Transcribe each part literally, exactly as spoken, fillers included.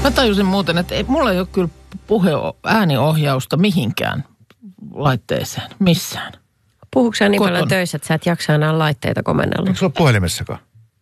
Mä tajusin muuten, että ei, mulla ei ole kyllä puhe ääniohjausta mihinkään laitteeseen, missään. Puhuuko sä niin paljon töissä, että sä et jaksa enää laitteita komennella? Onko sulla puhelimessakaan?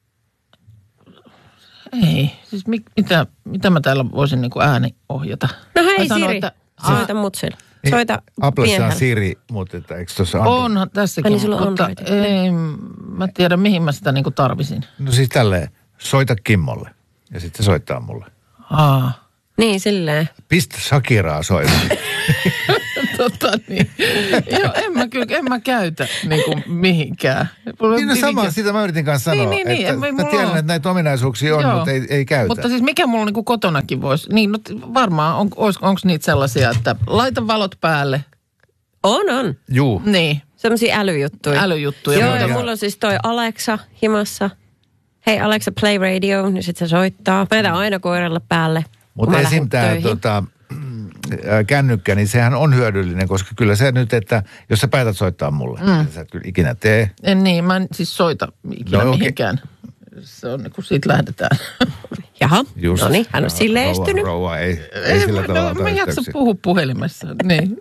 Ei. Siis mit, mitä, mitä mä täällä voisin niin kuin ääniohjata? No hei sanon, Siri, että, soita mutsille. Soita Applessa on Siri, mutta että eikö tuossa Android? Onhan tässäkin, niin sulla on mutta Android. ei, mä tiedän mihin mä sitä niin kuin tarvisin. No siis tälleen, soita Kimmolle ja sitten se soittaa mulle. Aa. Niin, silleen. Pistä Shakiraa soimaan. Tota niin. Joo, en mä kyllä, en mä käytä niin kuin mihinkään. Niin no sama, sitä mä yritin kanssa sanoa. Niin, niin, että niin, mä tiedän, on. Että näitä ominaisuuksia on, Joo. mutta ei, ei käytä. Mutta siis mikä mulla niin kuin kotonakin voisi, niin no, varmaan, on, onko niitä sellaisia, että laita valot päälle. On, on. Juu. Niin. Sellaisia älyjuttuja. Älyjuttuja. Joo, Joo, ja mulla on siis toi Alexa himassa. Hei Alexa, play radio, niin sit se soittaa. Mä jätän aina koiralle päälle. Mutta esim. tämä tota, kännykkä, niin sehän on hyödyllinen, koska kyllä se nyt, että jos sä päätät soittaa mulle, mm. niin sä et kyllä ikinä tee. En niin, mä en siis soita ikinä No, mihinkään. Se on, kun siitä lähdetään. Jaha, Just. no niin, hän on silleen rouva, estynyt. rouva, ei, ei sillä no, tavalla mä ota jaksa yhteyksiä. puhua puhelimessa, niin.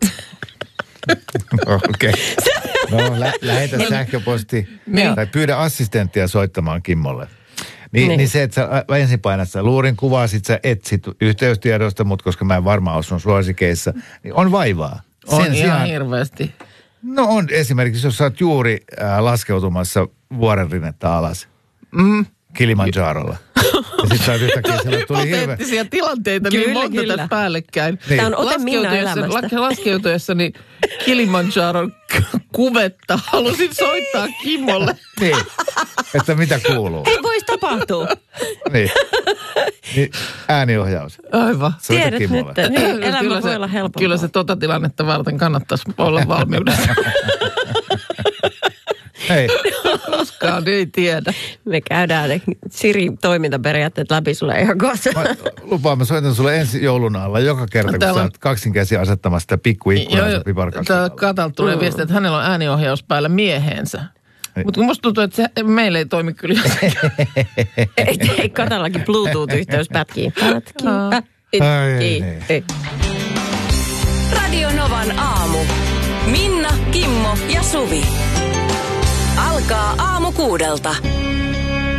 Okei. Okay. No lä- lähetä sähköposti Niin. tai pyydä assistenttia soittamaan Kimmolle. Niin, niin. niin se, että sä ensin painat sä luurin kuvaa, sit sä etsit yhteystiedosta, mutta koska mä en varmaan ole sun suosikeissa, niin on vaivaa. On Sen ihan sijaan, hirveästi. no on esimerkiksi, jos sä oot juuri äh, laskeutumassa vuorenrinnettä alas Mm. Kilimanjarolla. Ja sit sä oot yhtäkkiä, siellä tuli hirveä. Hypoteettisia tilanteita, niin Kyllä, monta kyllä. tässä päällekkäin. Niin. Tämä on ote Minna Laskeutuessa- elämästä. la- Laskeutuessani Kilimanjaron k- kuvetta halusin soittaa Kimmolle. Niin, että mitä kuuluu. Ei voisi tapahtua. Niin. Niin, ääniohjaus. Aivan. Soita Tiedät Kimmolle. nyt, niin, elämä Kyllä voi se- olla helpompaa. Kyllä se tota tilannetta varten kannattaisi olla valmiudessa. Hei, Koskaan ei tiedä. Me käydään ne Siri-toimintaperiaatteet läpi sulle ihan kohta. mä lupaan, mä soitan sulle ensi joulun alla joka kerta, kun Täällä sä on- oot kaksinkäsiä asettamassa sitä pikkuikkunansa piparkasvilla. Katalta tulee viesti, että hänellä on ääniohjaus päällä mieheensä. Mutta musta tuntuu, että se meillä ei toimi kyllä. ei, ei Katallakin Bluetooth-yhteys pätkii. Pätkii, pätkii. Ai, ei, ei. Radio Novan aamu. Minna, Kimmo ja Suvi. Alkaa aamu kuudelta.